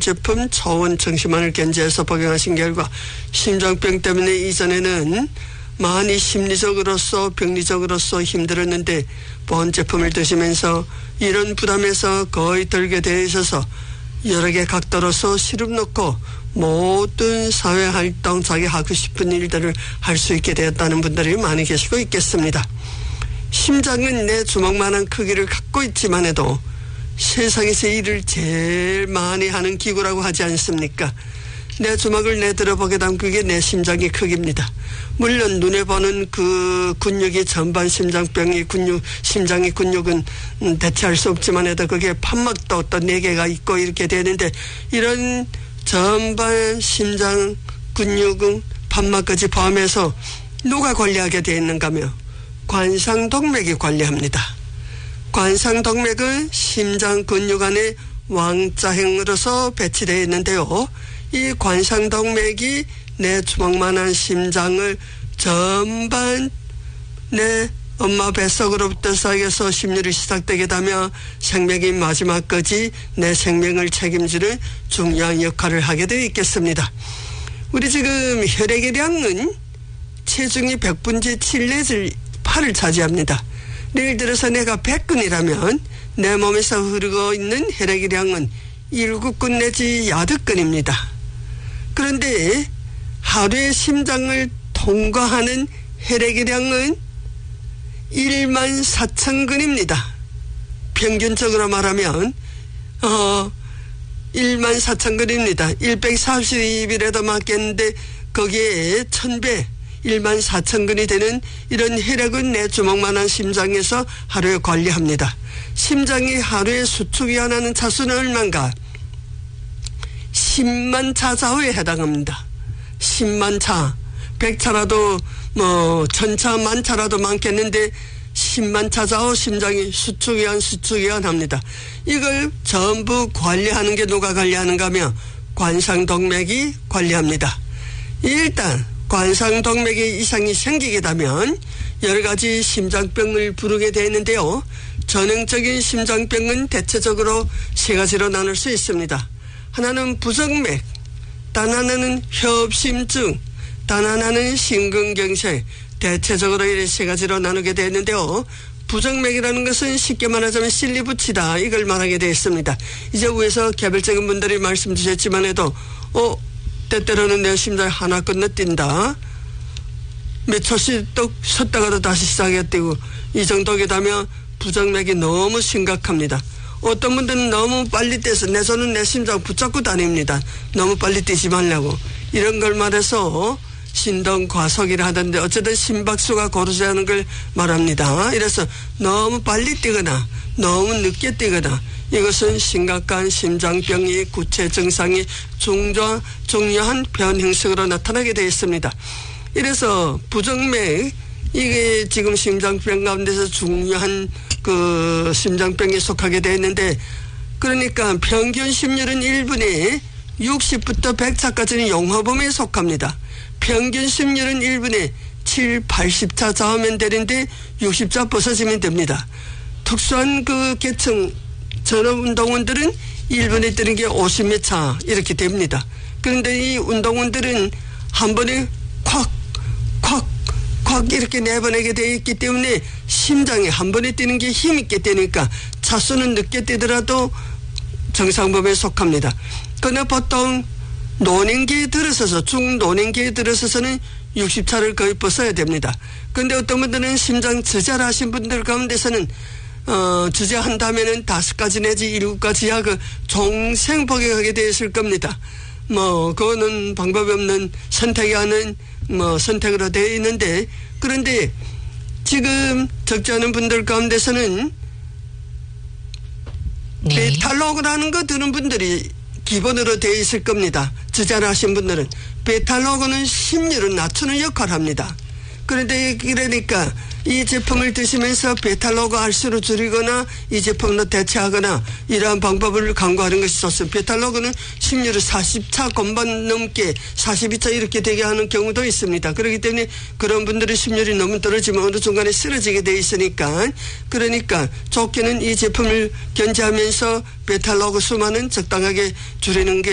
제품 초원 정심환을 견제해서 복용하신 결과 심장병 때문에 이전에는 많이 심리적으로서 병리적으로서 힘들었는데 본 제품을 드시면서 이런 부담에서 거의 덜게 되어 있어서 여러 개 각도로서 시름 놓고 모든 사회활동 자기 하고 싶은 일들을 할 수 있게 되었다는 분들이 많이 계시고 있겠습니다. 심장은 내 주먹만한 크기를 갖고 있지만 해도 세상에서 일을 제일 많이 하는 기구라고 하지 않습니까? 내 주먹을 내들어 보게 되면 그게 내 심장의 크기입니다. 물론 눈에 보는 그 근육이 전반 심장병의 근육, 심장의 근육은 대체할 수 없지만 해도 그게 판막도 또 4개가 있고 이렇게 되는데 이런 전반 심장 근육은 판막까지 포함해서 누가 관리하게 되어 있는가 하면 관상동맥이 관리합니다. 관상동맥은 심장 근육 안에 왕자형으로서 배치되어 있는데요. 이 관상동맥이 내 주먹만한 심장을 전반 내 엄마 뱃속으로부터 시작해서 심률이 시작되게 되면 생명의 마지막까지 내 생명을 책임지는 중요한 역할을 하게 되어 있겠습니다. 우리 지금 혈액의 량은 체중이 100분의 7 내지 8을 차지합니다. 예를 들어서 내가 100근이라면 내 몸에서 흐르고 있는 혈액의 량은 7근 내지 8근입니다. 그런데 하루에 심장을 통과하는 혈액의 량은 14,000근입니다. 평균적으로 말하면 14,000근입니다. 140이라도 맞겠는데 거기에 1000배 14,000근이 되는 이런 혈액은 내 주먹만한 심장에서 하루에 관리합니다. 심장이 하루에 수축이 하는 차수는 얼마인가? 10만 차 좌우에 해당합니다. 10만 차. 100차라도 1000차 만차라도 많겠는데 10만 차 좌우 심장이 수축위안 합니다. 이걸 전부 관리하는 게 누가 관리하는가 하면 관상동맥이 관리합니다. 일단 관상동맥에 이상이 생기게 되면 여러 가지 심장병을 부르게 되는데요. 전형적인 심장병은 대체적으로 3가지로 나눌 수 있습니다. 하나는 부정맥, 단 하나는 협심증, 단 하나는 심근경색, 대체적으로 이렇게 3가지로 나누게 되는데요. 부정맥이라는 것은 쉽게 말하자면 실리부치다 이걸 말하게 되어 있습니다. 이제 위에서 개별적인 분들이 말씀 주셨지만 해도 때때로는 내 심장이 하나 건너뛴다. 몇 초씩 또 섰다가도 다시 시작해 뛰고 이 정도게 되면 부정맥이 너무 심각합니다. 어떤 분들은 너무 빨리 뛰어서 내 손은 내 심장 붙잡고 다닙니다. 너무 빨리 뛰지 말라고. 이런 걸 말해서 신동과속이라 하던데 어쨌든 심박수가 고르지않은 걸 말합니다. 이래서 너무 빨리 뛰거나 너무 늦게 뛰거나 이것은 심각한 심장병의 구체 증상이 중요한 변형식으로 나타나게 되어 있습니다. 이래서 부정맥 이게 지금 심장병 가운데서 중요한 그 심장병에 속하게 되어 있는데 그러니까 평균 심률은 1분에 60부터 100차까지는 용허범에 속합니다. 평균 심률은 1분에 7, 80차 좌우면 되는데 60차 벗어지면 됩니다. 특수한 그 계층 전업운동원들은 1분에 뛰는 게 50몇 차 이렇게 됩니다. 그런데 이 운동원들은 한 번에 콱 이렇게 내보내게 되어 있기 때문에 심장이 한 번에 뛰는 게 힘있게 되니까 차수는 늦게 뛰더라도 정상범에 속합니다. 그러나 보통 노년기에 들어서서 중노년기에 들어서서는 60차를 거의 벗어야 됩니다. 그런데 어떤 분들은 심장 저자를 하신 분들 가운데서는 주저한다면은 5가지 내지 7가지야 그 종생 복용하게 되어 있을 겁니다. 그거는 방법이 없는 선택이 하는 선택으로 되어 있는데 그런데 지금 적지 않은 분들 가운데서는 네. 베탈로그라는 거 들은 분들이 기본으로 되어 있을 겁니다. 주자를 하신 분들은. 베탈로그는 심률을 낮추는 역할을 합니다. 그런데 그러니까 이 제품을 드시면서 베탈로그 알수를 줄이거나 이 제품으로 대체하거나 이러한 방법을 강구하는 것이 좋습니다. 베탈로그는 심률을 40차 건반 넘게 42차 이렇게 되게 하는 경우도 있습니다. 그렇기 때문에 그런 분들의 심률이 너무 떨어지면 어느 순간에 쓰러지게 돼 있으니까 그러니까 좋게는 이 제품을 견제하면서 베탈로그 수만은 적당하게 줄이는 게